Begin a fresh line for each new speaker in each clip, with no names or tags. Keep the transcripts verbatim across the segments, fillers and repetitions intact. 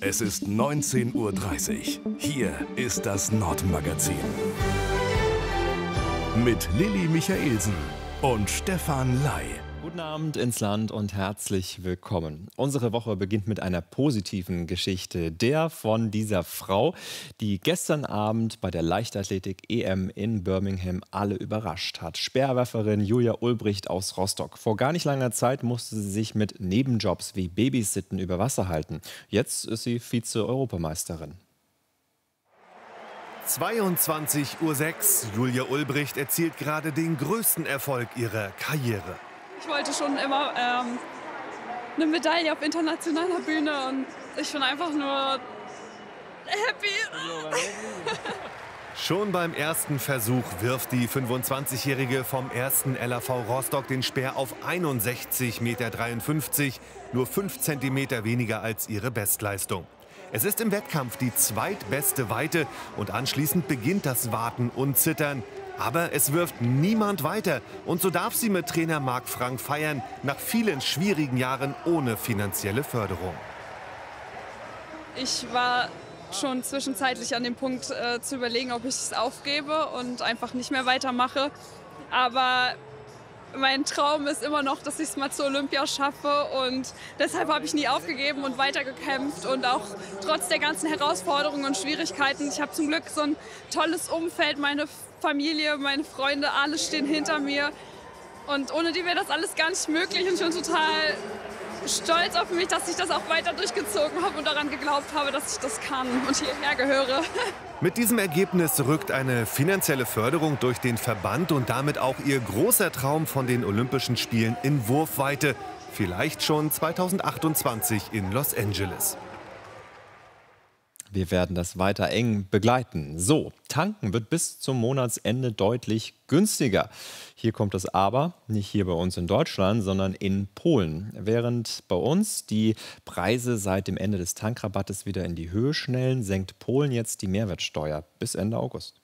Es ist neunzehn Uhr dreißig. Hier ist das Nordmagazin. Mit Lilly Michaelsen und Stefan Ley.
Guten Abend ins Land und herzlich willkommen. Unsere Woche beginnt mit einer positiven Geschichte. Der von dieser Frau, die gestern Abend bei der Leichtathletik-E M in Birmingham alle überrascht hat. Speerwerferin Julia Ulbricht aus Rostock. Vor gar nicht langer Zeit musste sie sich mit Nebenjobs wie Babysitten über Wasser halten. Jetzt ist sie Vize-Europameisterin.
zweiundzwanzig Uhr sechs. Julia Ulbricht erzielt gerade den größten Erfolg ihrer Karriere.
Ich wollte schon immer ähm, eine Medaille auf internationaler Bühne und ich bin einfach nur happy.
Schon beim ersten Versuch wirft die fünfundzwanzigjährige vom ersten L A V Rostock den Speer auf einundsechzig Komma dreiundfünfzig Meter, nur fünf Zentimeter weniger als ihre Bestleistung. Es ist im Wettkampf die zweitbeste Weite und anschließend beginnt das Warten und Zittern. Aber es wirft niemand weiter und so darf sie mit Trainer Marc Frank feiern, nach vielen schwierigen Jahren ohne finanzielle Förderung.
Ich war schon zwischenzeitlich an dem Punkt äh, zu überlegen, ob ich es aufgebe und einfach nicht mehr weitermache. Aber mein Traum ist immer noch, dass ich es mal zur Olympia schaffe und deshalb habe ich nie aufgegeben und weitergekämpft und auch trotz der ganzen Herausforderungen und Schwierigkeiten. Ich habe zum Glück so ein tolles Umfeld, meine Familie, meine Freunde, alle stehen hinter mir und ohne die wäre das alles gar nicht möglich und ich bin total stolz auf mich, dass ich das auch weiter durchgezogen habe und daran geglaubt habe, dass ich das kann und hierher gehöre.
Mit diesem Ergebnis rückt eine finanzielle Förderung durch den Verband und damit auch ihr großer Traum von den Olympischen Spielen in Wurfweite. Vielleicht schon zweitausendachtundzwanzig in Los Angeles.
Wir werden das weiter eng begleiten. So, tanken wird bis zum Monatsende deutlich günstiger. Hier kommt das Aber, nicht hier bei uns in Deutschland, sondern in Polen. Während bei uns die Preise seit dem Ende des Tankrabattes wieder in die Höhe schnellen, senkt Polen jetzt die Mehrwertsteuer bis Ende August.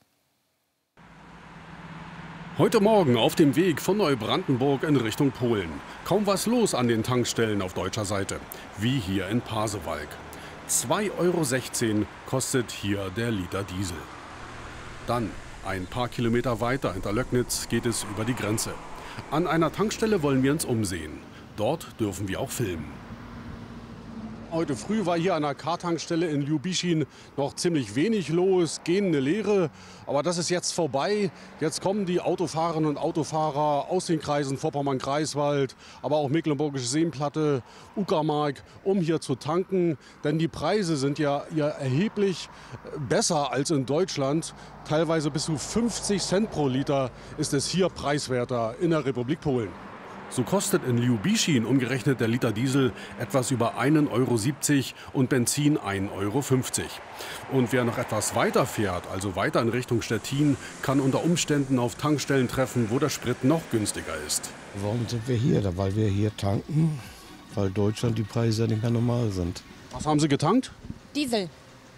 Heute Morgen auf dem Weg von Neubrandenburg in Richtung Polen. Kaum was los an den Tankstellen auf deutscher Seite, wie hier in Pasewalk. zwei Euro sechzehn kostet hier der Liter Diesel. Dann, ein paar Kilometer weiter hinter Löcknitz, geht es über die Grenze. An einer Tankstelle wollen wir uns umsehen. Dort dürfen wir auch filmen. Heute früh war hier an der K-Tankstelle in Ljubischin noch ziemlich wenig los, gehende Leere. Aber das ist jetzt vorbei. Jetzt kommen die Autofahrerinnen und Autofahrer aus den Kreisen Vorpommern-Greifswald, aber auch Mecklenburgische Seenplatte, Uckermark, um hier zu tanken. Denn die Preise sind ja, ja erheblich besser als in Deutschland. Teilweise bis zu fünfzig Cent pro Liter ist es hier preiswerter in der Republik Polen. So kostet in Ljubischin umgerechnet der Liter Diesel etwas über ein Euro siebzig und Benzin ein Euro fünfzig. Und wer noch etwas weiter fährt, also weiter in Richtung Stettin, kann unter Umständen auf Tankstellen treffen, wo der Sprit noch günstiger ist.
Warum sind wir hier? Weil wir hier tanken, weil in Deutschland die Preise nicht mehr normal sind.
Was haben Sie getankt?
Diesel.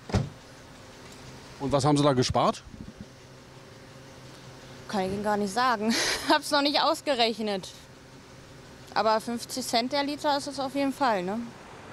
Und was haben Sie da gespart?
Kann ich Ihnen gar nicht sagen. Hab's noch nicht ausgerechnet. Aber fünfzig Cent der Liter ist es auf jeden Fall, ne?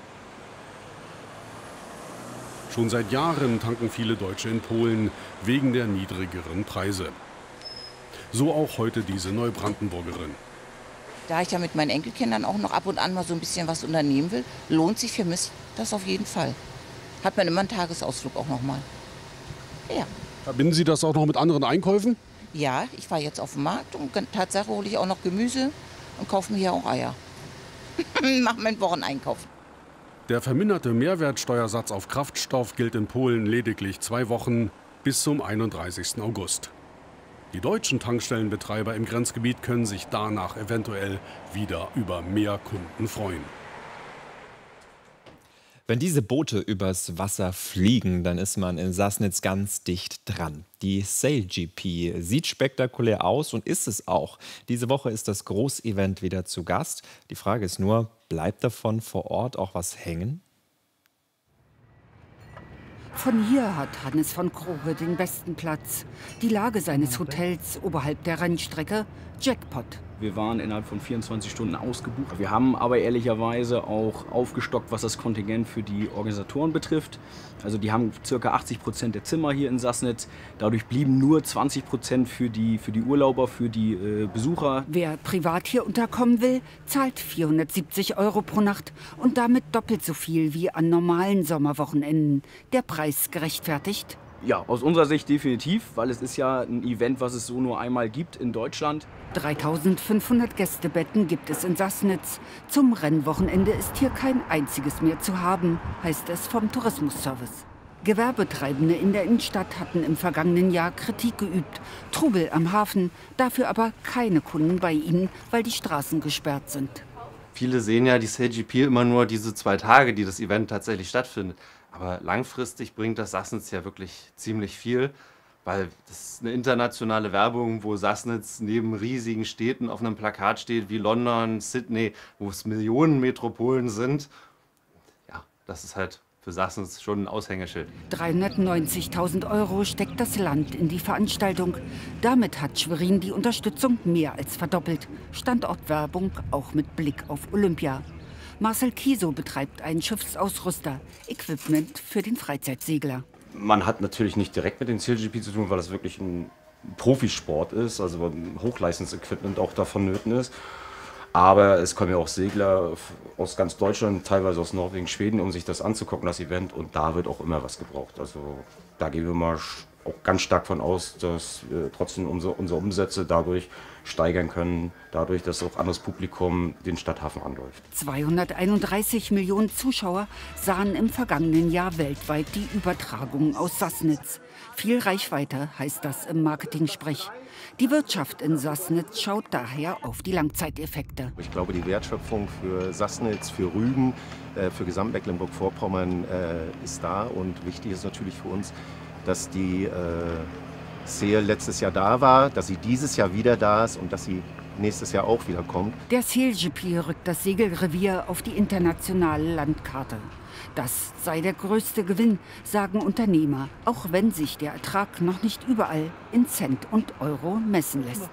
Schon seit Jahren tanken viele Deutsche in Polen wegen der niedrigeren Preise. So auch heute diese Neubrandenburgerin.
Da ich ja mit meinen Enkelkindern auch noch ab und an mal so ein bisschen was unternehmen will, lohnt sich für mich das auf jeden Fall. Hat man immer einen Tagesausflug auch noch mal. Ja.
Verbinden Sie das auch noch mit anderen Einkäufen?
Ja, ich war jetzt auf dem Markt und Tatsache hole ich auch noch Gemüse und kaufe mir hier auch Eier. Mach meinen Wocheneinkauf.
Der verminderte Mehrwertsteuersatz auf Kraftstoff gilt in Polen lediglich zwei Wochen bis zum einunddreißigsten August. Die deutschen Tankstellenbetreiber im Grenzgebiet können sich danach eventuell wieder über mehr Kunden freuen.
Wenn diese Boote übers Wasser fliegen, dann ist man in Sassnitz ganz dicht dran. Die Sail G P sieht spektakulär aus und ist es auch. Diese Woche ist das Großevent wieder zu Gast. Die Frage ist nur, bleibt davon vor Ort auch was hängen?
Von hier hat Hannes von Krohe den besten Platz. Die Lage seines Hotels oberhalb der Rennstrecke, Jackpot.
Wir waren innerhalb von vierundzwanzig Stunden ausgebucht. Wir haben aber ehrlicherweise auch aufgestockt, was das Kontingent für die Organisatoren betrifft. Also die haben ca. achtzig Prozent der Zimmer hier in Sassnitz. Dadurch blieben nur zwanzig Prozent für die, für die Urlauber, für die äh, Besucher.
Wer privat hier unterkommen will, zahlt vierhundertsiebzig Euro pro Nacht und damit doppelt so viel wie an normalen Sommerwochenenden. Der Preis gerechtfertigt?
Ja, aus unserer Sicht definitiv, weil es ist ja ein Event, was es so nur einmal gibt in Deutschland.
dreitausendfünfhundert Gästebetten gibt es in Sassnitz. Zum Rennwochenende ist hier kein einziges mehr zu haben, heißt es vom Tourismusservice. Gewerbetreibende in der Innenstadt hatten im vergangenen Jahr Kritik geübt. Trubel am Hafen, dafür aber keine Kunden bei ihnen, weil die Straßen gesperrt sind.
Viele sehen ja die S A G P immer nur diese zwei Tage, die das Event tatsächlich stattfindet. Aber langfristig bringt das Sassnitz ja wirklich ziemlich viel, weil das ist eine internationale Werbung, wo Sassnitz neben riesigen Städten auf einem Plakat steht wie London, Sydney, wo es Millionen Metropolen sind. Ja, das ist halt für Sassnitz schon ein Aushängeschild.
dreihundertneunzigtausend Euro steckt das Land in die Veranstaltung. Damit hat Schwerin die Unterstützung mehr als verdoppelt. Standortwerbung auch mit Blick auf Olympia. Marcel Kiesow betreibt einen Schiffsausrüster, Equipment für den Freizeitsegler.
Man hat natürlich nicht direkt mit dem S A G P zu tun, weil das wirklich ein Profisport ist, also Hochleistungsequipment auch da vonnöten ist. Aber es kommen ja auch Segler aus ganz Deutschland, teilweise aus Norwegen, Schweden, um sich das anzugucken, das Event. Und da wird auch immer was gebraucht. Also da gehen wir mal auch ganz stark von aus, dass wir trotzdem unsere, unsere Umsätze dadurch steigern können, dadurch, dass auch anderes Publikum den Stadthafen anläuft.
zweihunderteinunddreißig Millionen Zuschauer sahen im vergangenen Jahr weltweit die Übertragung aus Sassnitz. Viel Reichweite heißt das im Marketing-Sprech. Die Wirtschaft in Sassnitz schaut daher auf die Langzeiteffekte.
Ich glaube, die Wertschöpfung für Sassnitz, für Rügen, äh, für Gesamtmecklenburg-Vorpommern äh, ist da. Und wichtig ist natürlich für uns, dass die äh, S E A letztes Jahr da war, dass sie dieses Jahr wieder da ist und dass sie nächstes Jahr auch wieder kommt.
Der S A G P rückt das Segelrevier auf die internationale Landkarte. Das sei der größte Gewinn, sagen Unternehmer, auch wenn sich der Ertrag noch nicht überall in Cent und Euro messen lässt.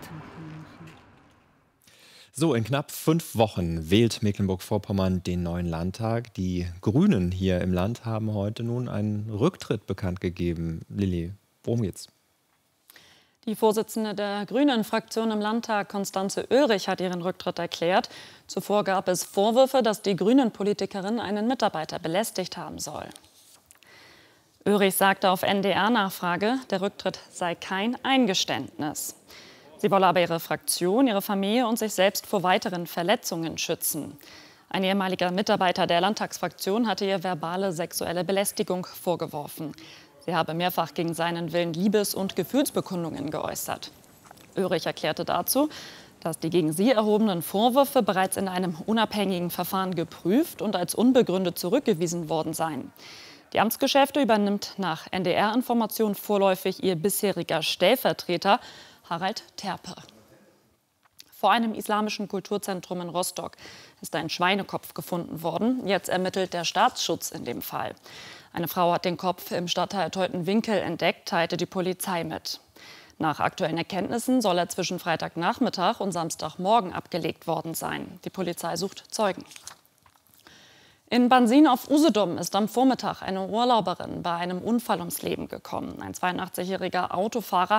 So, in knapp fünf Wochen wählt Mecklenburg-Vorpommern den neuen Landtag. Die Grünen hier im Land haben heute nun einen Rücktritt bekannt gegeben. Lilly, worum geht's?
Die Vorsitzende der Grünen-Fraktion im Landtag, Constanze Oelrich, hat ihren Rücktritt erklärt. Zuvor gab es Vorwürfe, dass die Grünen-Politikerin einen Mitarbeiter belästigt haben soll. Oelrich sagte auf N D R-Nachfrage, der Rücktritt sei kein Eingeständnis. Sie wolle aber ihre Fraktion, ihre Familie und sich selbst vor weiteren Verletzungen schützen. Ein ehemaliger Mitarbeiter der Landtagsfraktion hatte ihr verbale sexuelle Belästigung vorgeworfen. Sie habe mehrfach gegen seinen Willen Liebes- und Gefühlsbekundungen geäußert. Oelrich erklärte dazu, dass die gegen sie erhobenen Vorwürfe bereits in einem unabhängigen Verfahren geprüft und als unbegründet zurückgewiesen worden seien. Die Amtsgeschäfte übernimmt nach N D R-Informationen vorläufig ihr bisheriger Stellvertreter Harald Terpe. Vor einem islamischen Kulturzentrum in Rostock ist ein Schweinekopf gefunden worden. Jetzt ermittelt der Staatsschutz in dem Fall. Eine Frau hat den Kopf im Stadtteil Teutenwinkel entdeckt, teilte die Polizei mit. Nach aktuellen Erkenntnissen soll er zwischen Freitagnachmittag und Samstagmorgen abgelegt worden sein. Die Polizei sucht Zeugen. In Bansin auf Usedom ist am Vormittag eine Urlauberin bei einem Unfall ums Leben gekommen. Ein zweiundachtzigjähriger Autofahrer